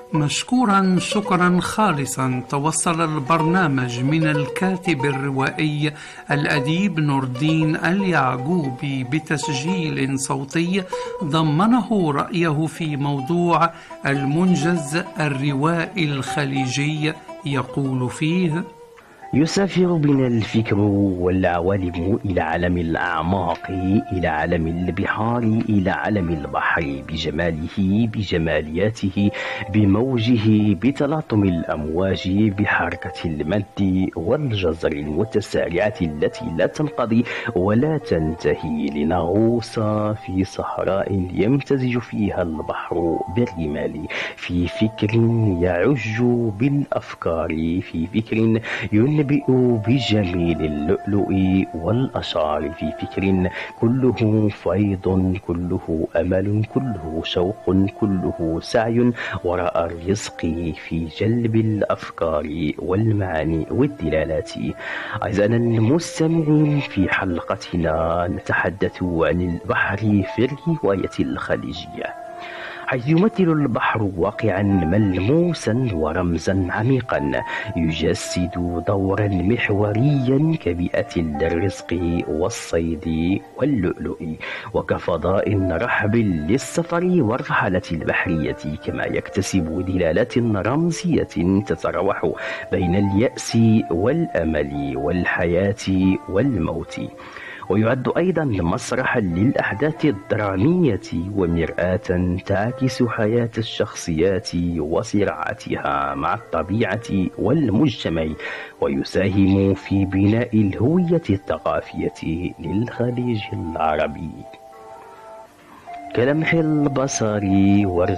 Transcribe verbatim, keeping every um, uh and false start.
مشكورا شكرا خالصا. توصل البرنامج من الكاتب الروائي الأديب نور الدين اليعقوبي بتسجيل صوتي ضمنه رأيه في موضوع المنجز الروائي الخليجي، يقول فيه: يسافر بنا الفكر والعوالم إلى عالم الأعماق، إلى عالم البحار، إلى عالم البحر بجماله، بجمالياته، بموجه، بتلاطم الأمواج، بحركة المد والجزر المتسارعة التي لا تنقضي ولا تنتهي، لنغوص في صحراء يمتزج فيها البحر بالرمال، في فكر يعج بالأفكار، في فكر ينبئ بجميل اللؤلؤ والأشعار، في فكر كله فيض، كله أمل، كله شوق، كله سعي وراء الرزق، في جلب الأفكار والمعاني والدلالات. أعزائنا المستمعين، في حلقتنا نتحدث عن البحر في الرواية الخليجية، حيث يمثل البحر واقعا ملموسا ورمزا عميقا، يجسد دورا محوريا كبيئة الرزق والصيد واللؤلؤ، وكفضاء رحب للسفر والرحلة البحرية، كما يكتسب دلالات رمزية تتراوح بين اليأس والأمل والحياة والموت، ويعد أيضا مسرحا للأحداث الدرامية ومرآة تعكس حياة الشخصيات وصراعاتها مع الطبيعة والمجتمع، ويساهم في بناء الهوية الثقافية للخليج العربي. كلمح البصر